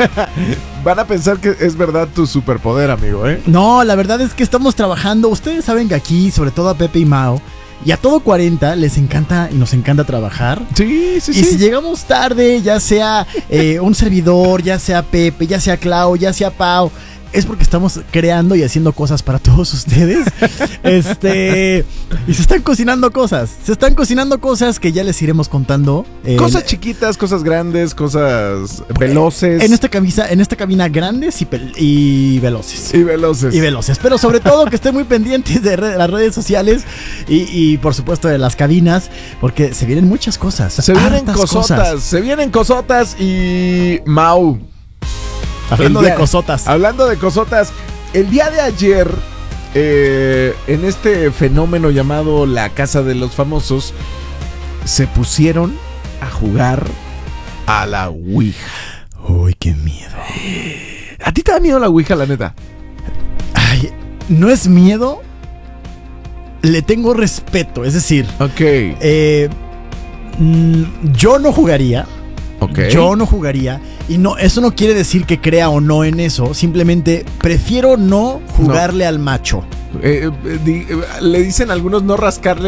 Van a pensar que es verdad tu superpoder, amigo, ¿eh? No, la verdad es que estamos trabajando. Ustedes saben que aquí, sobre todo a Pepe y Mao, y a todo 40 les encanta y nos encanta trabajar. Sí. Y si llegamos tarde, ya sea un servidor, ya sea Pepe, ya sea Clau, ya sea Pau, es porque estamos creando y haciendo cosas para todos ustedes. Y se están cocinando cosas. Se están cocinando cosas que ya les iremos contando. Cosas chiquitas, cosas grandes, cosas veloces. En esta cabina grandes y veloces. Y veloces. Pero sobre todo que estén muy pendientes de las redes sociales y por supuesto de las cabinas, porque se vienen muchas cosas. Se vienen cosotas y Mau. Hablando de cosotas, el día de ayer, en este fenómeno llamado la Casa de los Famosos, se pusieron a jugar a la Ouija. Uy, qué miedo. ¿A ti te da miedo la Ouija, la neta? Ay, no es miedo, le tengo respeto, es decir, ok. Yo no jugaría. Okay. Yo no jugaría. Y no, eso no quiere decir que crea o no en eso. Simplemente prefiero no jugarle al macho. Le dicen algunos no rascarle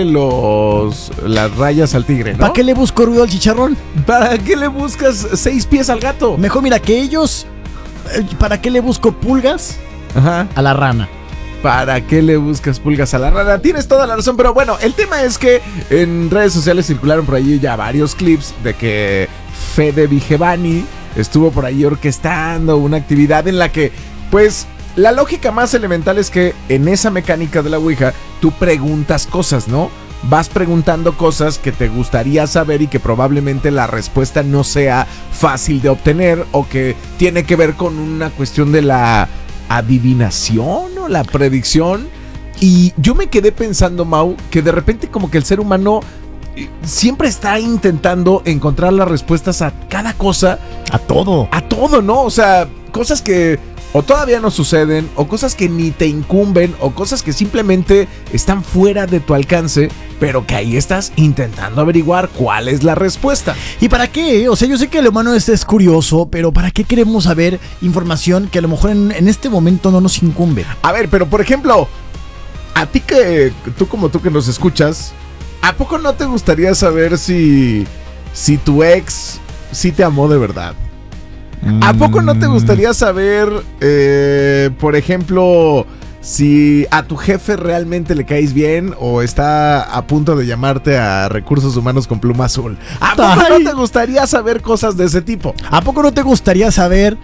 las rayas al tigre, ¿no? ¿Para qué le busco ruido al chicharrón? ¿Para qué le buscas 6 pies al gato? Mejor mira que ellos. ¿Para qué le busco pulgas? Ajá. A la rana. ¿Para qué le buscas pulgas a la rana? Tienes toda la razón, pero bueno, el tema es que en redes sociales circularon por ahí ya varios clips de que Fede Vigevani estuvo por ahí orquestando una actividad en la que, pues, la lógica más elemental es que en esa mecánica de la Ouija tú preguntas cosas, ¿no? Vas preguntando cosas que te gustaría saber y que probablemente la respuesta no sea fácil de obtener o que tiene que ver con una cuestión de la adivinación o la predicción. Y yo me quedé pensando, Mau, que de repente como que el ser humano siempre está intentando encontrar las respuestas a cada cosa. A todo, ¿no? O sea, cosas que o todavía no suceden, o cosas que ni te incumben, o cosas que simplemente están fuera de tu alcance, pero que ahí estás intentando averiguar cuál es la respuesta. ¿Y para qué? O sea, yo sé que el humano es curioso, pero ¿para qué queremos saber información que a lo mejor en este momento no nos incumbe? A ver, pero por ejemplo, a ti que tú que nos escuchas, ¿a poco no te gustaría saber si tu ex sí te amó de verdad? ¿A poco no te gustaría saber, por ejemplo, si a tu jefe realmente le caes bien o está a punto de llamarte a Recursos Humanos con pluma azul? ¿A poco no te gustaría saber cosas de ese tipo? ¿A poco no te gustaría saber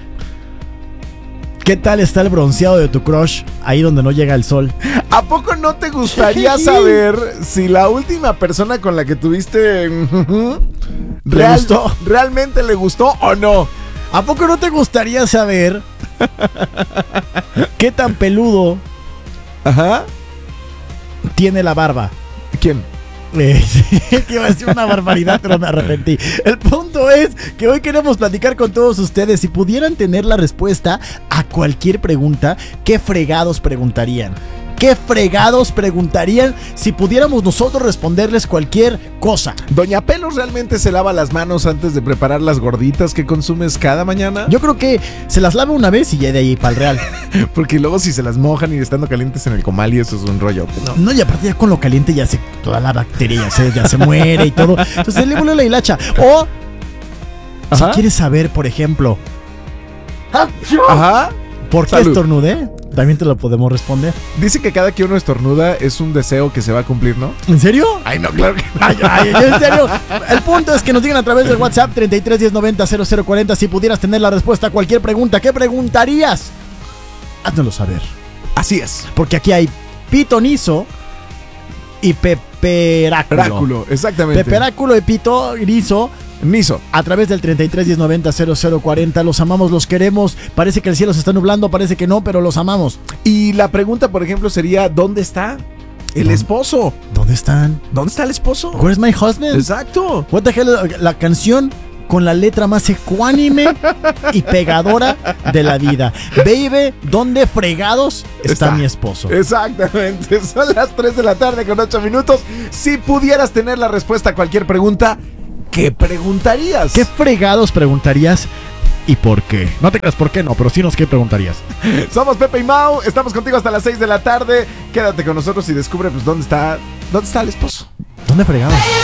qué tal está el bronceado de tu crush ahí donde no llega el sol? ¿A poco no te gustaría saber si la última persona con la que tuviste realmente le gustó o no? ¿A poco no te gustaría saber qué tan peludo tiene la barba? ¿Quién? Que iba a decir una barbaridad, pero me arrepentí. El punto es que hoy queremos platicar con todos ustedes. Si pudieran tener la respuesta a cualquier pregunta, ¿qué fregados preguntarían? ¿Qué fregados preguntarían si pudiéramos nosotros responderles cualquier cosa? ¿Doña Pelos realmente se lava las manos antes de preparar las gorditas que consumes cada mañana? Yo creo que se las lava una vez y ya de ahí para el real. Porque luego si se las mojan y estando calientes en el comal y eso es un rollo. No, y aparte ya con lo caliente ya se toda la bacteria ya se muere y todo. Entonces le vuelve la hilacha. O si quieres saber, por ejemplo, ¿por qué estornudé? También te lo podemos responder. Dice que cada que uno estornuda es un deseo que se va a cumplir, ¿no? ¿En serio? Ay, no, claro que no. Ay, en serio. El punto es que nos digan a través del WhatsApp 33 10 90 0040 si pudieras tener la respuesta a cualquier pregunta. ¿Qué preguntarías? Háznoslo saber. Así es. Porque aquí hay pitonizo y peperáculo. Exactamente. Peperáculo y pitonizo. Niso. A través del 33 10 90 0040. Los amamos, los queremos. Parece que el cielo se está nublando, parece que no, pero los amamos. Y la pregunta, por ejemplo, sería: ¿dónde está el esposo? ¿Dónde están? ¿Dónde está el esposo? Where's my husband? Exacto. What the hell, la canción con la letra más ecuánime y pegadora de la vida. Baby, ¿dónde fregados está mi esposo? Exactamente. Son las 3 de la tarde con 8 minutos. Si pudieras tener la respuesta a cualquier pregunta, ¿qué preguntarías? ¿Qué fregados preguntarías y por qué. No te creas por qué no, pero sí nos qué preguntarías. Somos Pepe y Mau, estamos contigo hasta las 6 de la tarde. Quédate con nosotros y descubre pues dónde está el esposo. ¿Dónde fregados?